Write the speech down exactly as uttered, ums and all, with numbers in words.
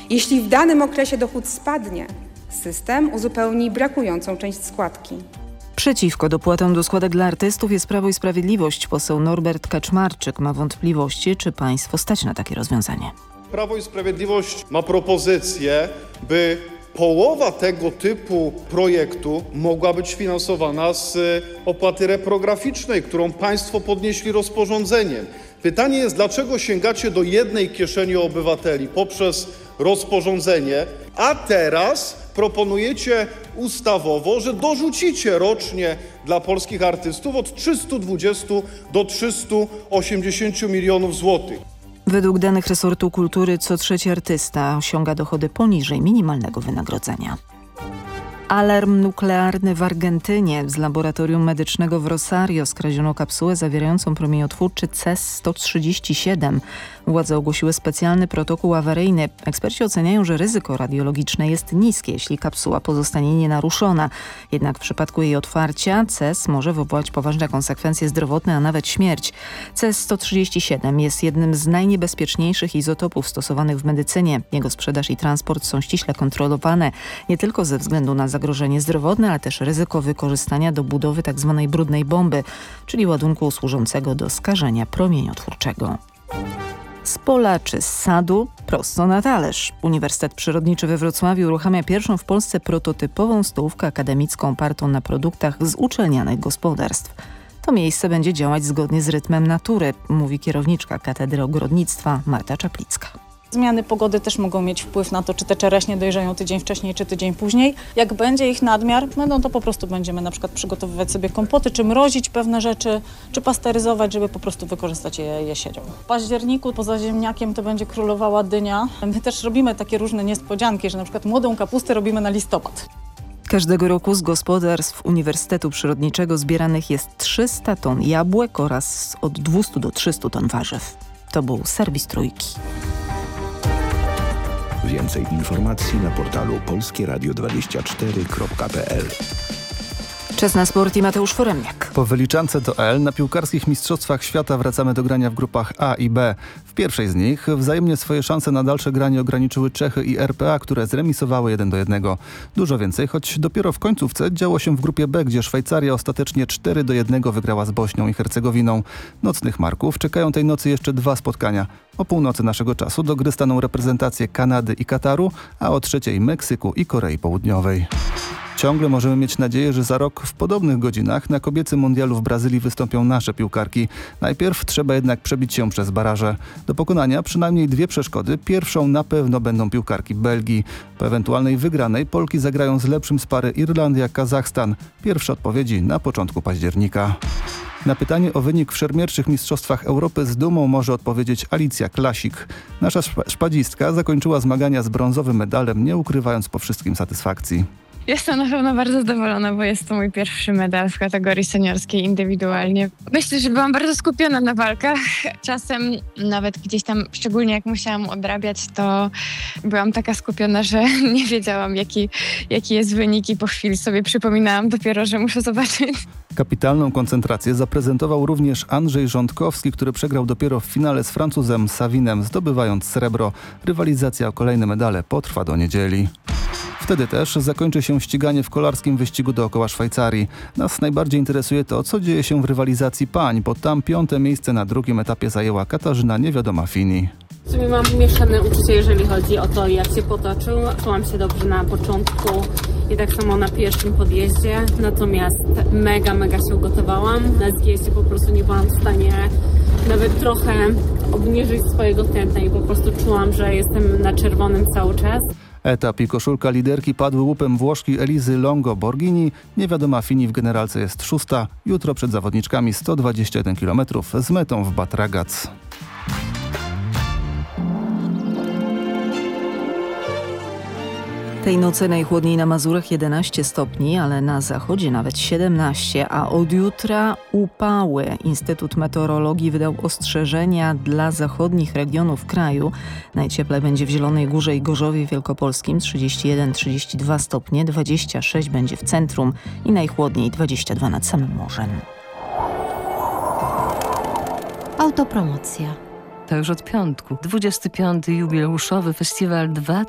Jeśli w danym okresie dochód spadnie, system uzupełni brakującą część składki. Przeciwko dopłatom do składek dla artystów jest Prawo i Sprawiedliwość. Poseł Norbert Kaczmarczyk ma wątpliwości, czy państwo stać na takie rozwiązanie. Prawo i Sprawiedliwość ma propozycję, by połowa tego typu projektu mogła być finansowana z opłaty reprograficznej, którą państwo podnieśli rozporządzeniem. Pytanie jest, dlaczego sięgacie do jednej kieszeni obywateli poprzez rozporządzenie, a teraz proponujecie ustawowo, że dorzucicie rocznie dla polskich artystów od trzystu dwudziestu do trzystu osiemdziesięciu milionów złotych. Według danych resortu kultury co trzeci artysta osiąga dochody poniżej minimalnego wynagrodzenia. Alarm nuklearny w Argentynie. Z laboratorium medycznego w Rosario skradziono kapsułę zawierającą promieniotwórczy C E S sto trzydzieści siedem. Władze ogłosiły specjalny protokół awaryjny. Eksperci oceniają, że ryzyko radiologiczne jest niskie, jeśli kapsuła pozostanie nienaruszona. Jednak w przypadku jej otwarcia C E S może wywołać poważne konsekwencje zdrowotne, a nawet śmierć. C E S sto trzydzieści siedem jest jednym z najniebezpieczniejszych izotopów stosowanych w medycynie. Jego sprzedaż i transport są ściśle kontrolowane, nie tylko ze względu na zagrożenie zdrowotne, ale też ryzyko wykorzystania do budowy tzw. brudnej bomby, czyli ładunku służącego do skażenia promieniotwórczego. Z pola czy z sadu prosto na talerz. Uniwersytet Przyrodniczy we Wrocławiu uruchamia pierwszą w Polsce prototypową stołówkę akademicką opartą na produktach z uczelnianych gospodarstw. To miejsce będzie działać zgodnie z rytmem natury, mówi kierowniczka Katedry Ogrodnictwa Marta Czaplicka. Zmiany pogody też mogą mieć wpływ na to, czy te czereśnie dojrzeją tydzień wcześniej, czy tydzień później. Jak będzie ich nadmiar, no to po prostu będziemy na przykład przygotowywać sobie kompoty, czy mrozić pewne rzeczy, czy pasteryzować, żeby po prostu wykorzystać je jesienią. W październiku poza ziemniakiem to będzie królowała dynia. My też robimy takie różne niespodzianki, że na przykład młodą kapustę robimy na listopad. Każdego roku z gospodarstw Uniwersytetu Przyrodniczego zbieranych jest trzysta ton jabłek oraz od dwustu do trzystu ton warzyw. To był serwis Trójki. Więcej informacji na portalu polskie radio dwadzieścia cztery kropka p l. Czas na sport i Mateusz Foremniak. Po wyliczance do L na piłkarskich mistrzostwach świata wracamy do grania w grupach A i B. W pierwszej z nich wzajemnie swoje szanse na dalsze granie ograniczyły Czechy i R P A, które zremisowały jeden do jednego. Dużo więcej, choć dopiero w końcówce działo się w grupie B, gdzie Szwajcaria ostatecznie cztery do jednego wygrała z Bośnią i Hercegowiną. Nocnych Marków czekają tej nocy jeszcze dwa spotkania. O północy naszego czasu do gry staną reprezentacje Kanady i Kataru, a o trzeciej Meksyku i Korei Południowej. Ciągle możemy mieć nadzieję, że za rok w podobnych godzinach na kobiecym mundialu w Brazylii wystąpią nasze piłkarki. Najpierw trzeba jednak przebić się przez baraże. Do pokonania przynajmniej dwie przeszkody. Pierwszą na pewno będą piłkarki Belgii. Po ewentualnej wygranej Polki zagrają z lepszym z pary Irlandia-Kazachstan. Pierwsze odpowiedzi na początku października. Na pytanie o wynik w szermierczych mistrzostwach Europy z dumą może odpowiedzieć Alicja Klasik. Nasza szpadzistka zakończyła zmagania z brązowym medalem, nie ukrywając po wszystkim satysfakcji. Jestem na pewno bardzo zadowolona, bo jest to mój pierwszy medal w kategorii seniorskiej indywidualnie. Myślę, że byłam bardzo skupiona na walkach. Czasem nawet gdzieś tam, szczególnie jak musiałam odrabiać, to byłam taka skupiona, że nie wiedziałam jaki, jaki jest wynik i po chwili sobie przypominałam dopiero, że muszę zobaczyć. Kapitalną koncentrację zaprezentował również Andrzej Rządkowski, który przegrał dopiero w finale z Francuzem Savinem, zdobywając srebro. Rywalizacja o kolejne medale potrwa do niedzieli. Wtedy też zakończy się ściganie w kolarskim wyścigu dookoła Szwajcarii. Nas najbardziej interesuje to, co dzieje się w rywalizacji pań, bo tam piąte miejsce na drugim etapie zajęła Katarzyna Niewiadoma-Fini. W sumie mam mieszane uczucie, jeżeli chodzi o to, jak się potoczył. Czułam się dobrze na początku i tak samo na pierwszym podjeździe, natomiast mega, mega się ugotowałam. Na zjeździe po prostu nie byłam w stanie nawet trochę obniżyć swojego tętna i po prostu czułam, że jestem na czerwonym cały czas. Etap i koszulka liderki padły łupem Włoszki Elizy Longo Borghini. Niewiadoma-Fini w generalce jest szósta. Jutro przed zawodniczkami sto dwadzieścia jeden kilometrów z metą w Bad Ragaz. Tej nocy najchłodniej na Mazurach jedenaście stopni, ale na zachodzie nawet siedemnaście, a od jutra upały. Instytut Meteorologii wydał ostrzeżenia dla zachodnich regionów kraju. Najcieplej będzie w Zielonej Górze i Gorzowie Wielkopolskim trzydzieści jeden trzydzieści dwa stopnie, dwadzieścia sześć będzie w centrum i najchłodniej dwadzieścia dwa nad samym morzem. Autopromocja. To już od piątku. dwudziesty piąty jubileuszowy festiwal dwa